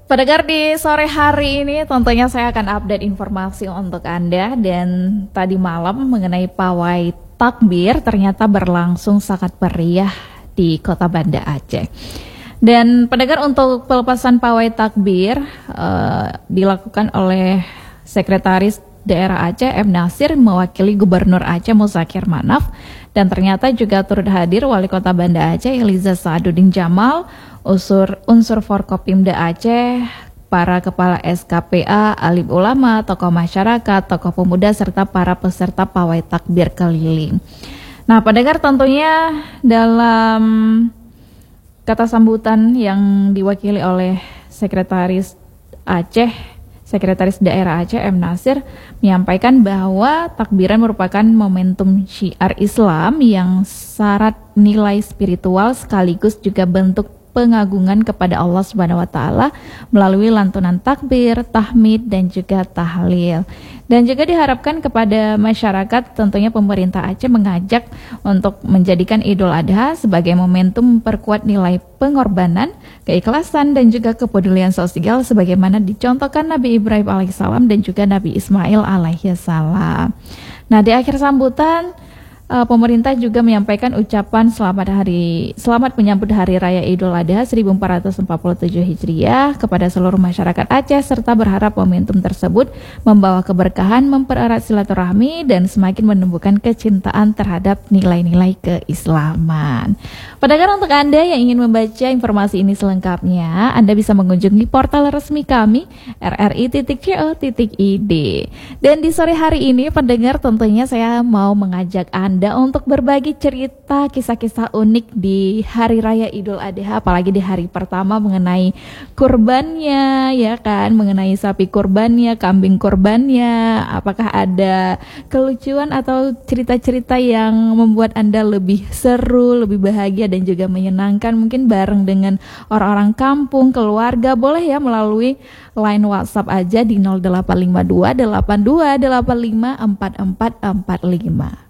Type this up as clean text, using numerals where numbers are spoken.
Pendengar di sore hari ini tentunya saya akan update informasi untuk Anda, dan tadi malam mengenai pawai takbir ternyata berlangsung sangat meriah di Kota Banda Aceh. Dan pendengar, untuk pelepasan pawai takbir dilakukan oleh Sekretaris Daerah Aceh M. Nasir mewakili Gubernur Aceh Muzakir Manaf, dan ternyata juga turut hadir Wali Kota Banda Aceh Eliza Saaduddin Jamal, unsur Forkopimda Aceh, para kepala SKPA, alim ulama, tokoh masyarakat, tokoh pemuda, serta para peserta pawai takbir keliling. Nah, pendengar, tentunya dalam kata sambutan yang diwakili oleh Sekretaris Daerah Aceh M. Nasir menyampaikan bahwa takbiran merupakan momentum syiar Islam yang syarat nilai spiritual sekaligus juga bentuk pengagungan kepada Allah Subhanahu wa taala melalui lantunan takbir, tahmid, dan juga tahlil. Dan juga diharapkan kepada masyarakat, tentunya pemerintah Aceh mengajak untuk menjadikan Idul Adha sebagai momentum memperkuat nilai pengorbanan, keikhlasan, dan juga kepedulian sosial sebagaimana dicontohkan Nabi Ibrahim alaihissalam dan juga Nabi Ismail alaihissalam. Nah, di akhir sambutan pemerintah juga menyampaikan ucapan selamat menyambut Hari Raya Idul Adha 1447 Hijriah kepada seluruh masyarakat Aceh, serta berharap momentum tersebut membawa keberkahan, mempererat silaturahmi, dan semakin menumbuhkan kecintaan terhadap nilai-nilai keislaman. Pendengar, untuk Anda yang ingin membaca informasi ini selengkapnya, Anda bisa mengunjungi portal resmi kami rri.co.id. Dan di sore hari ini, pendengar, tentunya saya mau mengajak Anda untuk berbagi cerita kisah-kisah unik di Hari Raya Idul Adha, apalagi di hari pertama, mengenai kurbannya, ya kan, mengenai sapi kurbannya, kambing kurbannya. Apakah ada kelucuan atau cerita-cerita yang membuat Anda lebih seru, lebih bahagia, dan juga menyenangkan, mungkin bareng dengan orang-orang kampung, keluarga? Boleh ya melalui line WhatsApp aja di 0852 82 85 4445.